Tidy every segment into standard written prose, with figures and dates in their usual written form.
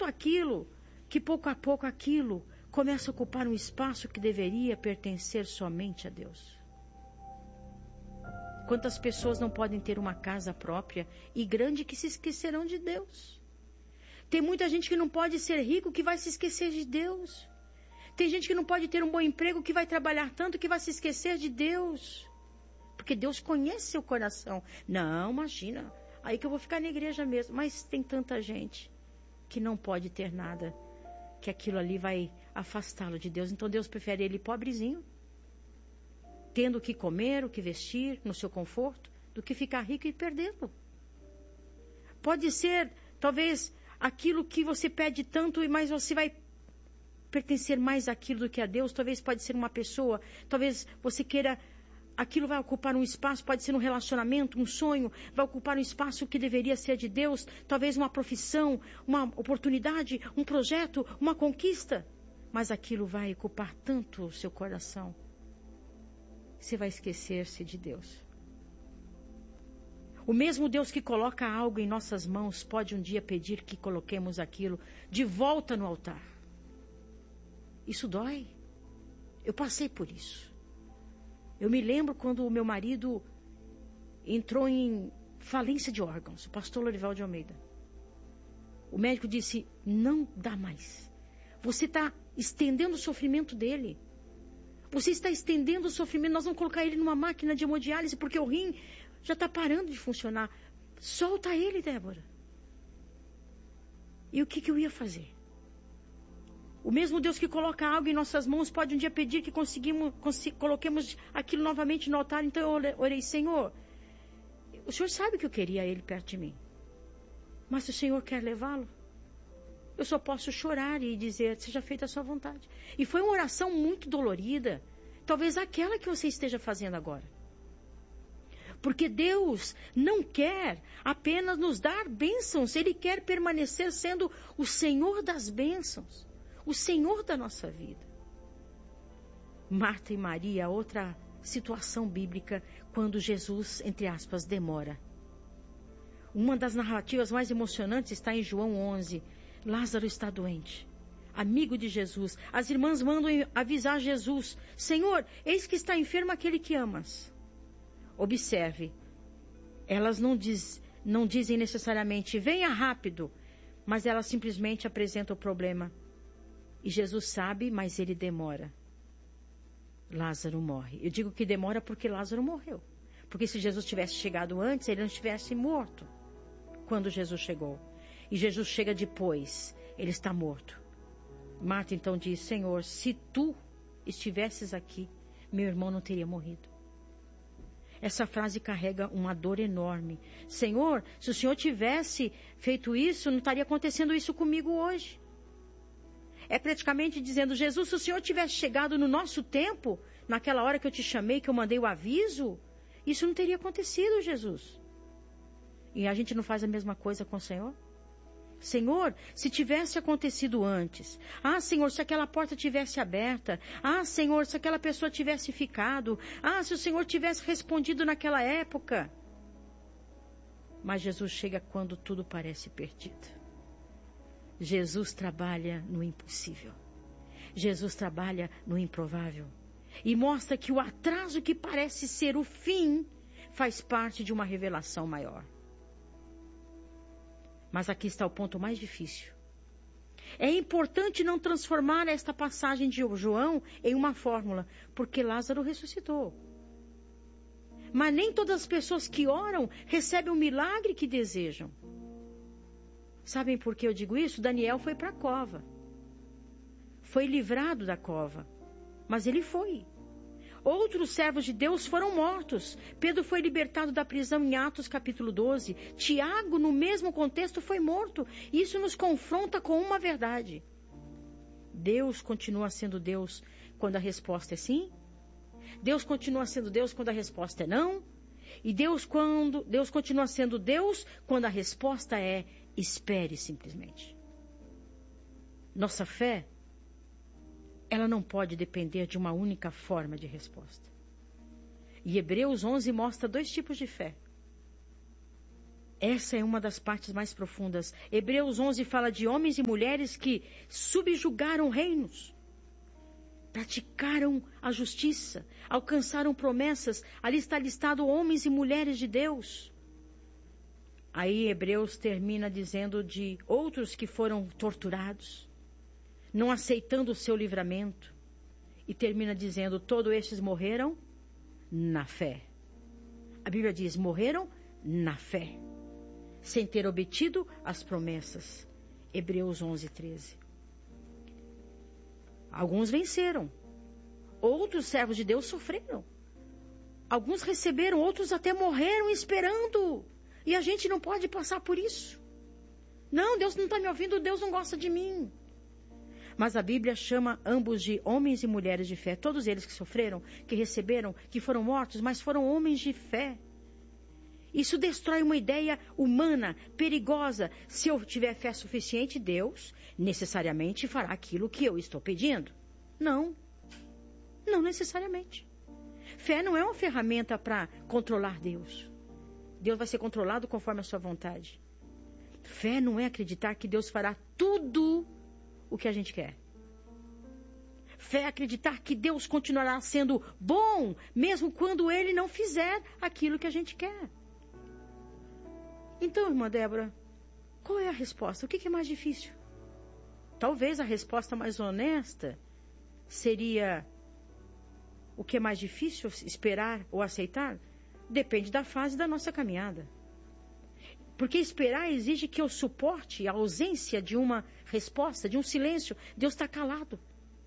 aquilo que pouco a pouco aquilo começa a ocupar um espaço que deveria pertencer somente a Deus. Quantas pessoas não podem ter uma casa própria e grande que se esquecerão de Deus? Tem muita gente que não pode ser rico que vai se esquecer de Deus. Tem gente que não pode ter um bom emprego que vai trabalhar tanto que vai se esquecer de Deus. Porque Deus conhece seu coração. Não, imagina, aí que eu vou ficar na igreja mesmo. Mas tem tanta gente que não pode ter nada, que aquilo ali vai afastá-lo de Deus. Então Deus prefere ele pobrezinho, tendo o que comer, o que vestir, no seu conforto, do que ficar rico e perdê-lo. Pode ser, talvez, aquilo que você pede tanto, mas você vai pertencer mais àquilo do que a Deus. Talvez pode ser uma pessoa, talvez você queira, aquilo vai ocupar um espaço, pode ser um relacionamento, um sonho, vai ocupar um espaço que deveria ser de Deus, talvez uma profissão, uma oportunidade, um projeto, uma conquista, mas aquilo vai ocupar tanto o seu coração, você vai esquecer-se de Deus. O mesmo Deus que coloca algo em nossas mãos pode um dia pedir que coloquemos aquilo de volta no altar. Isso dói. Eu passei por isso. Eu me lembro quando o meu marido entrou em falência de órgãos, o pastor Lorival de Almeida. O médico disse, não dá mais. Você está estendendo o sofrimento dele. Você está estendendo o sofrimento. Nós vamos colocar ele numa máquina de hemodiálise porque o rim já está parando de funcionar. Solta ele, Débora. E o que eu ia fazer? O mesmo Deus que coloca algo em nossas mãos pode um dia pedir que coloquemos aquilo novamente no altar. Então eu orei, Senhor, o Senhor sabe que eu queria ele perto de mim. Mas se o Senhor quer levá-lo, eu só posso chorar e dizer, seja feita a sua vontade. E foi uma oração muito dolorida. Talvez aquela que você esteja fazendo agora. Porque Deus não quer apenas nos dar bênçãos. Ele quer permanecer sendo o Senhor das bênçãos. O Senhor da nossa vida. Marta e Maria, outra situação bíblica, quando Jesus, entre aspas, demora. Uma das narrativas mais emocionantes está em João 11. Lázaro está doente, amigo de Jesus. As irmãs mandam avisar Jesus, Senhor, eis que está enfermo aquele que amas. Observe, elas não dizem necessariamente, venha rápido, mas elas simplesmente apresentam o problema. E Jesus sabe, mas ele demora. Lázaro morre. Eu digo que demora porque Lázaro morreu. Porque se Jesus tivesse chegado antes, ele não estivesse morto quando Jesus chegou. E Jesus chega depois, ele está morto. Marta então diz, Senhor, se tu estivesses aqui, meu irmão não teria morrido. Essa frase carrega uma dor enorme. Senhor, se o Senhor tivesse feito isso, não estaria acontecendo isso comigo hoje. É praticamente dizendo, Jesus, se o Senhor tivesse chegado no nosso tempo, naquela hora que eu te chamei, que eu mandei o aviso, isso não teria acontecido, Jesus. E a gente não faz a mesma coisa com o Senhor? Senhor, se tivesse acontecido antes. Ah, Senhor, se aquela porta tivesse aberta. Ah, Senhor, se aquela pessoa tivesse ficado. Ah, se o Senhor tivesse respondido naquela época. Mas Jesus chega quando tudo parece perdido. Jesus trabalha no impossível. Jesus trabalha no improvável. E mostra que o atraso que parece ser o fim faz parte de uma revelação maior. Mas aqui está o ponto mais difícil. É importante não transformar esta passagem de João em uma fórmula, porque Lázaro ressuscitou. Mas nem todas as pessoas que oram recebem o milagre que desejam. Sabem por que eu digo isso? Daniel foi para a cova. Foi livrado da cova. Mas ele foi. Outros servos de Deus foram mortos. Pedro foi libertado da prisão em Atos capítulo 12. Tiago, no mesmo contexto, foi morto. Isso nos confronta com uma verdade. Deus continua sendo Deus quando a resposta é sim. Deus continua sendo Deus quando a resposta é não. E Deus continua sendo Deus quando a resposta é espere simplesmente. Nossa fé, ela não pode depender de uma única forma de resposta. E Hebreus 11 mostra dois tipos de fé. Essa é uma das partes mais profundas. Hebreus 11 fala de homens e mulheres que subjugaram reinos, praticaram a justiça, alcançaram promessas. Ali está listado homens e mulheres de Deus. Aí Hebreus termina dizendo de outros que foram torturados, não aceitando o seu livramento. E termina dizendo, todos estes morreram na fé. A Bíblia diz, morreram na fé, sem ter obtido as promessas. Hebreus 11, 13. Alguns venceram. Outros servos de Deus sofreram. Alguns receberam, outros até morreram esperando. E a gente não pode passar por isso. Não, Deus não está me ouvindo, Deus não gosta de mim. Mas a Bíblia chama ambos de homens e mulheres de fé. Todos eles que sofreram, que receberam, que foram mortos, mas foram homens de fé. Isso destrói uma ideia humana, perigosa. Se eu tiver fé suficiente, Deus necessariamente fará aquilo que eu estou pedindo. Não. Não necessariamente. Fé não é uma ferramenta para controlar Deus. Deus vai ser controlado conforme a sua vontade. Fé não é acreditar que Deus fará tudo o que a gente quer. Fé é acreditar que Deus continuará sendo bom, mesmo quando Ele não fizer aquilo que a gente quer. Então, irmã Débora, qual é a resposta? O que é mais difícil? Talvez a resposta mais honesta seria: o que é mais difícil, esperar ou aceitar? Depende da fase da nossa caminhada. Porque esperar exige que eu suporte a ausência de uma resposta, de um silêncio. Deus está calado.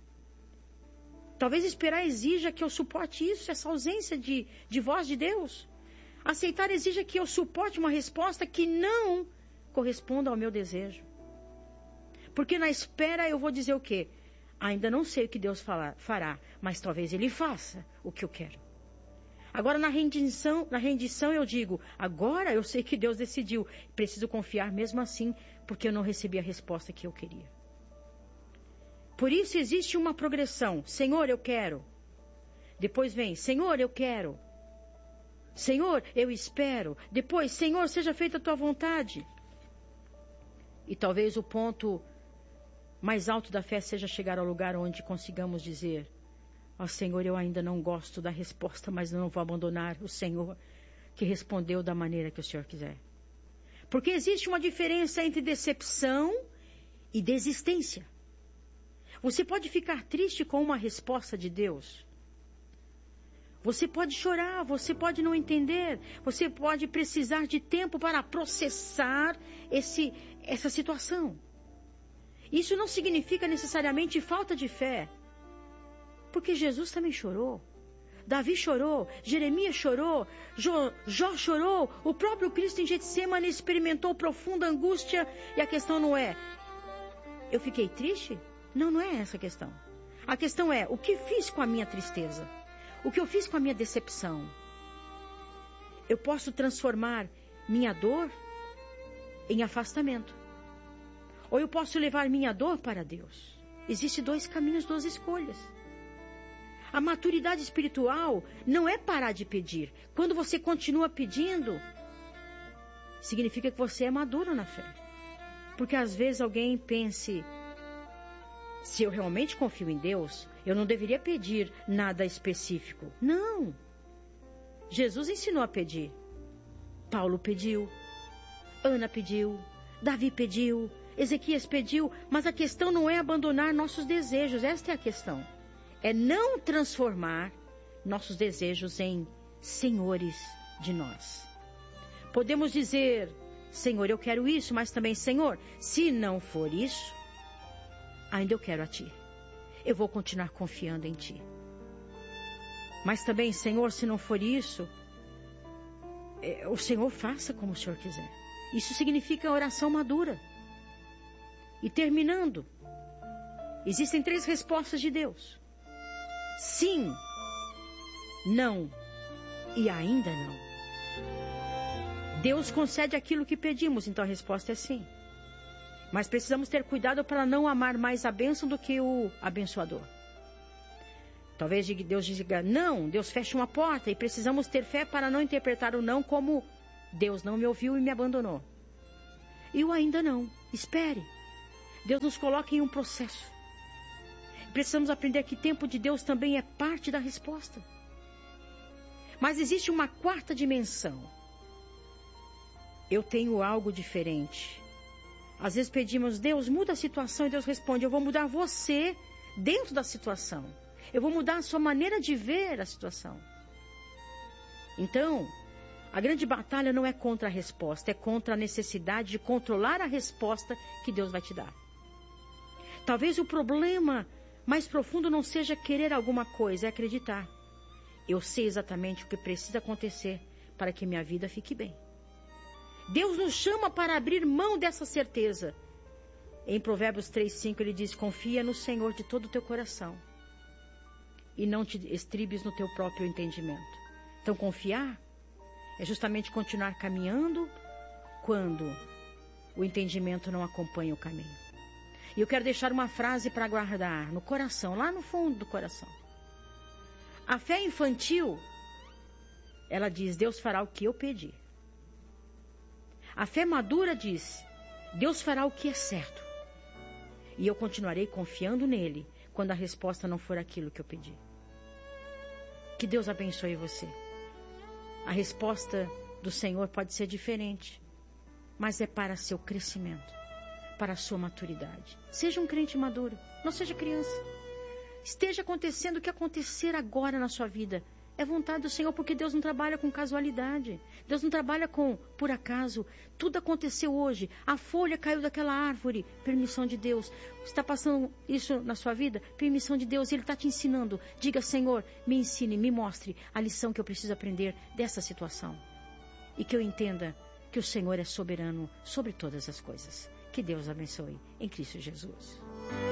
Talvez esperar exija que eu suporte isso, essa ausência de voz de Deus. Aceitar exija que eu suporte uma resposta que não corresponda ao meu desejo. Porque na espera eu vou dizer o quê? Ainda não sei o que Deus fará, mas talvez Ele faça o que eu quero. Agora na rendição eu digo, agora eu sei que Deus decidiu, preciso confiar mesmo assim, porque eu não recebi a resposta que eu queria. Por isso existe uma progressão. Senhor, eu quero. Depois vem, Senhor, eu quero. Senhor, eu espero. Depois, Senhor, seja feita a tua vontade. E talvez o ponto mais alto da fé seja chegar ao lugar onde consigamos dizer: ó Senhor, eu ainda não gosto da resposta, mas não vou abandonar o Senhor que respondeu da maneira que o Senhor quiser. Porque existe uma diferença entre decepção e desistência. Você pode ficar triste com uma resposta de Deus. Você pode chorar, você pode não entender, você pode precisar de tempo para processar essa situação. Isso não significa necessariamente falta de fé. Porque Jesus também chorou. Davi chorou, Jeremias chorou, Jó chorou, o próprio Cristo em Getsemane experimentou profunda angústia. E a questão não é: eu fiquei triste? Não, não é essa a questão. A questão é: o que fiz com a minha tristeza? O que eu fiz com a minha decepção? Eu posso transformar minha dor em afastamento. Ou eu posso levar minha dor para Deus. Existem dois caminhos, duas escolhas. A maturidade espiritual não é parar de pedir. Quando você continua pedindo, significa que você é maduro na fé. Porque às vezes alguém pense: se eu realmente confio em Deus, eu não deveria pedir nada específico. Não. Jesus ensinou a pedir. Paulo pediu. Ana pediu. Davi pediu. Ezequias pediu. Mas a questão não é abandonar nossos desejos. Esta é a questão. É não transformar nossos desejos em senhores de nós. Podemos dizer: Senhor, eu quero isso, mas também, Senhor, se não for isso, ainda eu quero a Ti. Eu vou continuar confiando em Ti. Mas também, Senhor, se não for isso, o Senhor faça como o Senhor quiser. Isso significa oração madura. E terminando, existem 3 respostas de Deus: sim, não e ainda não. Deus concede aquilo que pedimos, então a resposta é sim. Mas precisamos ter cuidado para não amar mais a bênção do que o abençoador. Talvez Deus diga não, Deus feche uma porta, e precisamos ter fé para não interpretar o não como Deus não me ouviu e me abandonou. E eu ainda não. Espere. Deus nos coloca em um processo. Precisamos aprender que o tempo de Deus também é parte da resposta. Mas existe uma quarta dimensão. Eu tenho algo diferente. Às vezes pedimos, Deus, muda a situação, e Deus responde, eu vou mudar você dentro da situação. Eu vou mudar a sua maneira de ver a situação. Então, a grande batalha não é contra a resposta, é contra a necessidade de controlar a resposta que Deus vai te dar. Talvez o problema mais profundo não seja querer alguma coisa, é acreditar. Eu sei exatamente o que precisa acontecer para que minha vida fique bem. Deus nos chama para abrir mão dessa certeza. Em Provérbios 3:5 ele diz, confia no Senhor de todo o teu coração e não te estribes no teu próprio entendimento. Então confiar é justamente continuar caminhando quando o entendimento não acompanha o caminho. E eu quero deixar uma frase para guardar no coração, lá no fundo do coração. A fé infantil, ela diz, Deus fará o que eu pedi. A fé madura diz, Deus fará o que é certo. E eu continuarei confiando nele quando a resposta não for aquilo que eu pedi. Que Deus abençoe você. A resposta do Senhor pode ser diferente, mas é para seu crescimento, para a sua maturidade. Seja um crente maduro, não seja criança. Esteja acontecendo o que acontecer agora na sua vida. É vontade do Senhor, porque Deus não trabalha com casualidade. Deus não trabalha com por acaso. Tudo aconteceu hoje. A folha caiu daquela árvore. Permissão de Deus. Está passando isso na sua vida? Permissão de Deus. Ele está te ensinando. Diga, Senhor, me ensine, me mostre a lição que eu preciso aprender dessa situação. E que eu entenda que o Senhor é soberano sobre todas as coisas. Que Deus abençoe em Cristo Jesus.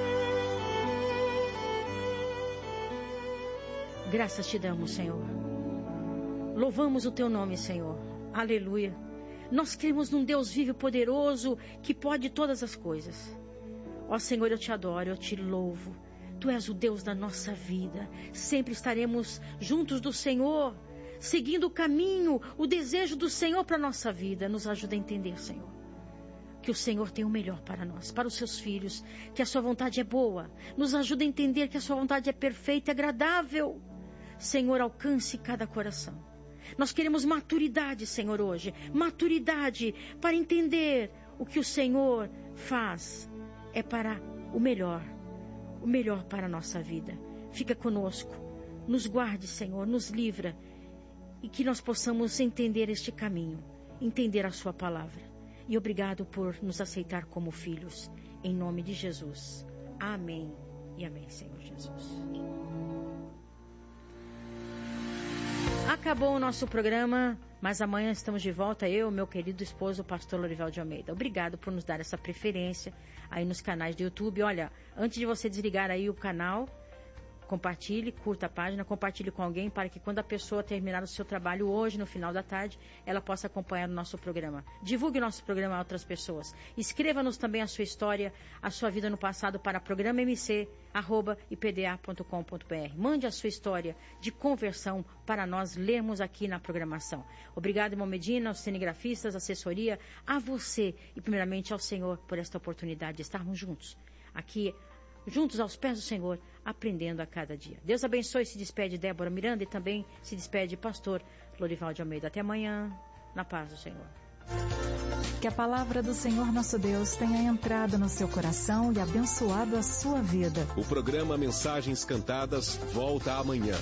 Graças te damos, Senhor. Louvamos o teu nome, Senhor. Aleluia. Nós cremos num Deus vivo e poderoso que pode todas as coisas. Ó Senhor, eu te adoro, eu te louvo. Tu és o Deus da nossa vida. Sempre estaremos juntos do Senhor, seguindo o caminho, o desejo do Senhor para a nossa vida. Nos ajuda a entender, Senhor, que o Senhor tem o melhor para nós, para os seus filhos, que a sua vontade é boa. Nos ajuda a entender que a sua vontade é perfeita e agradável. Senhor, alcance cada coração. Nós queremos maturidade, Senhor, hoje. Maturidade para entender o que o Senhor faz. É para o melhor para a nossa vida. Fica conosco. Nos guarde, Senhor, nos livra. E que nós possamos entender este caminho, entender a sua palavra. E obrigado por nos aceitar como filhos. Em nome de Jesus. Amém e amém, Senhor Jesus. Acabou o nosso programa, mas amanhã estamos de volta, eu, meu querido esposo, o pastor Lorival de Almeida. Obrigado por nos dar essa preferência aí nos canais do YouTube. Olha, antes de você desligar aí o canal, compartilhe, curta a página, compartilhe com alguém para que quando a pessoa terminar o seu trabalho hoje, no final da tarde, ela possa acompanhar o nosso programa. Divulgue o nosso programa a outras pessoas. Escreva-nos também a sua história, a sua vida no passado para programamc@ipda.com.br. Mande a sua história de conversão para nós lermos aqui na programação. Obrigado, irmão Medina, aos cinegrafistas, assessoria, a você e primeiramente ao Senhor por esta oportunidade de estarmos juntos aqui, juntos aos pés do Senhor, aprendendo a cada dia. Deus abençoe, se despede Débora Miranda e também se despede pastor Lorival de Almeida. Até amanhã, na paz do Senhor. Que a palavra do Senhor nosso Deus tenha entrado no seu coração e abençoado a sua vida. O programa Mensagens Cantadas volta amanhã.